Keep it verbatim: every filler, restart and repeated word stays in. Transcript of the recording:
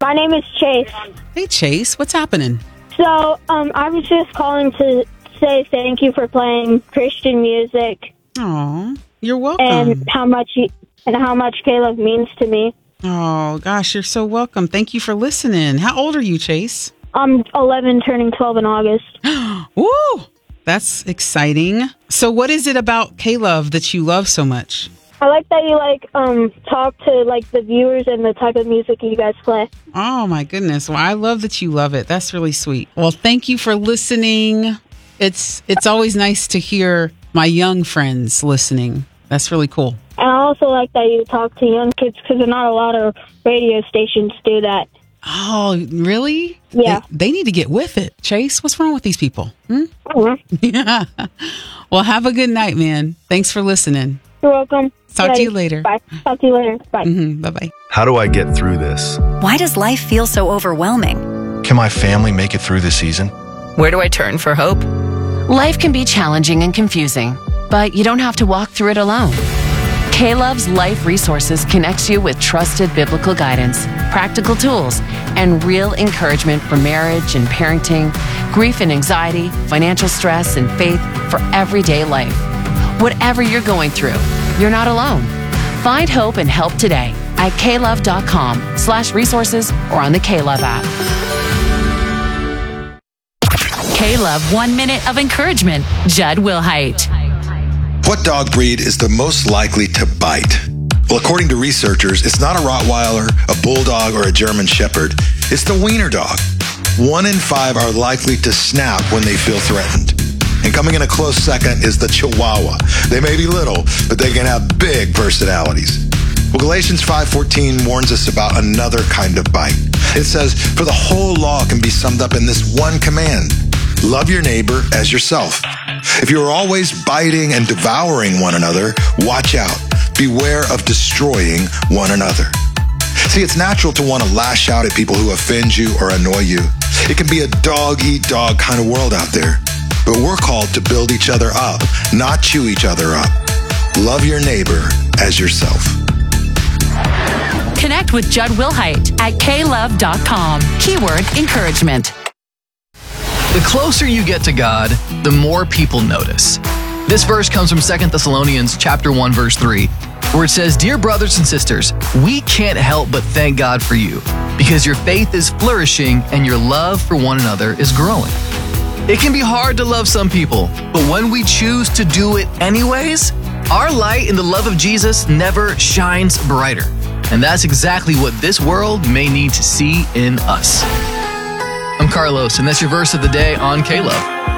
My name is Chase. Hey, Chase. What's happening? So, um, I was just calling to say thank you for playing Christian music. Oh, you're welcome. And how much you, and how much Caleb means to me. Oh, gosh, you're so welcome. Thank you for listening. How old are you, Chase? I'm eleven, turning twelve in August. Woo! That's exciting. So what is it about K-Love that you love so much? I like that you like um talk to like the viewers and the type of music you guys play. Oh, my goodness. Well, I love that you love it. That's really sweet. Well, thank you for listening. It's it's always nice to hear my young friends listening. That's really cool. And I also like that you talk to young kids because there's not a lot of radio stations do that. Oh, really? Yeah. They, they need to get with it. Chase, what's wrong with these people? Hmm? Uh-huh. Yeah. Well, have a good night, man. Thanks for listening. You're welcome. Talk Ready. to you later. Bye. Talk to you later. Bye. Mm-hmm. Bye-bye. How do I get through this? Why does life feel so overwhelming? Can my family make it through this season? Where do I turn for hope? Life can be challenging and confusing, but you don't have to walk through it alone. K-Love's Life Resources connects you with trusted biblical guidance, practical tools, and real encouragement for marriage and parenting, grief and anxiety, financial stress, and faith for everyday life. Whatever you're going through, you're not alone. Find hope and help today at klove.com slash resources or on the K-Love app. K-Love One Minute of Encouragement, Judd Wilhite. What dog breed is the most likely to bite? Well, according to researchers, it's not a Rottweiler, a Bulldog, or a German Shepherd. It's the Wiener Dog. One in five are likely to snap when they feel threatened. And coming in a close second is the Chihuahua. They may be little, but they can have big personalities. Well, Galatians five fourteen warns us about another kind of bite. It says, for the whole law can be summed up in this one command: love your neighbor as yourself. If you are always biting and devouring one another, watch out. Beware of destroying one another. See, it's natural to want to lash out at people who offend you or annoy you. It can be a dog-eat-dog kind of world out there. But we're called to build each other up, not chew each other up. Love your neighbor as yourself. Connect with Judd Wilhite at k love dot com. Keyword encouragement. The closer you get to God, the more people notice. This verse comes from Second Thessalonians chapter one, verse three, where it says, "Dear brothers and sisters, we can't help but thank God for you, because your faith is flourishing and your love for one another is growing." It can be hard to love some people, but when we choose to do it anyways, our light in the love of Jesus never shines brighter. And that's exactly what this world may need to see in us. I'm Carlos, and that's your verse of the day on K-Love.